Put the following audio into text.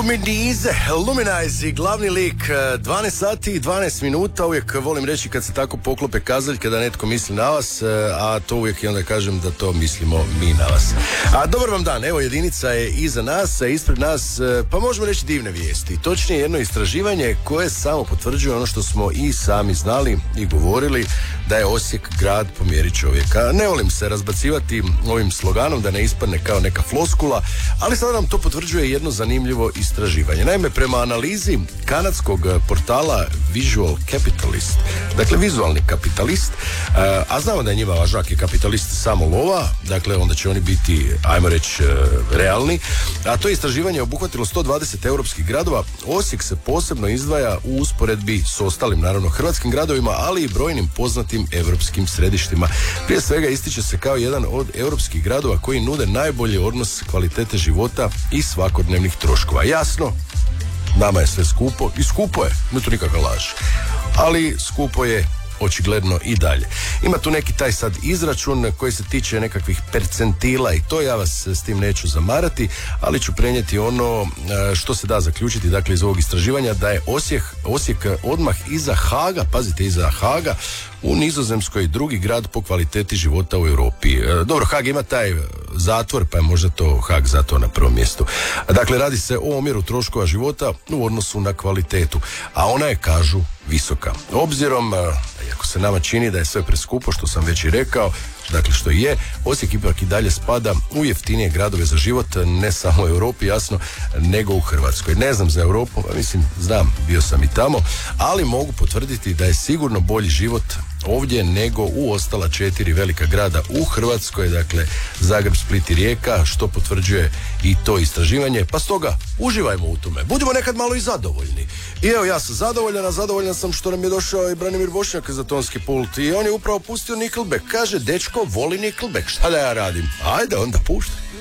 Luminize, glavni lik, 12 sati i 12 minuta, uvijek volim reći kad se tako poklope kazaljke da netko misli na vas, a to uvijek i onda kažem da to mislimo mi na vas. A dobar vam dan, evo jedinica je iza nas, ispred nas, pa možemo reći divne vijesti. Točnije jedno istraživanje koje samo potvrđuje ono što smo i sami znali i govorili, da je Osijek grad po mjeri čovjeka. Ne volim se razbacivati ovim sloganom da ne ispadne kao neka floskula, ali sada nam to potvrđuje jedno zanimljivo istraživanje. Naime, prema analizi kanadskog portala Visual Capitalist, dakle vizualni kapitalist, a znamo da je njima važak i kapitalist samo lova, dakle onda će oni biti, ajmo reći, realni, a to istraživanje je obuhvatilo 120 europskih gradova. Osijek se posebno izdvaja u usporedbi s ostalim, naravno, hrvatskim gradovima, ali i brojnim poznatim europskim središtima. Prije svega ističe se kao jedan od europskih gradova koji nude najbolji odnos kvalitete života i svakodnevnih troškova. Jasno, nama je sve skupo i skupo je, ne to nikakva laž, ali skupo je očigledno i dalje. Ima tu neki taj sad izračun koji se tiče nekakvih percentila i to, ja vas s tim neću zamarati, ali ću prenijeti ono što se da zaključiti, dakle, iz ovog istraživanja, da je Osijek odmah iza Haaga, pazite, iza Haaga, u Nizozemskoj drugi grad po kvaliteti života u Europi. Dobro, Haag ima taj zatvor, pa je možda to Haag zato na prvom mjestu. Dakle, radi se o omjeru troškova života u odnosu na kvalitetu, a ona je, kažu, visoka. Obzirom, iako se nama čini da je sve preskupo, što sam već i rekao, dakle što je, Osijek ipak i dalje spada u jeftinije gradove za život, ne samo u Europi, jasno, nego u Hrvatskoj. Ne znam za Europu, mislim, znam, bio sam i tamo, ali mogu potvrditi da je sigurno bolji život ovdje nego u ostala 4 velika grada u Hrvatskoj, dakle Zagreb, Split i Rijeka, što potvrđuje i to istraživanje, pa stoga uživajmo u tome. Budimo nekad malo i zadovoljni. I evo, ja sam zadovoljan, a zadovoljan sam što nam je došao i Branimir Bošnjak za tonski pult i on je upravo pustio Nickelback. Kaže, dečko voli Nickelback, šta da ja radim? Ajde, onda puštaj.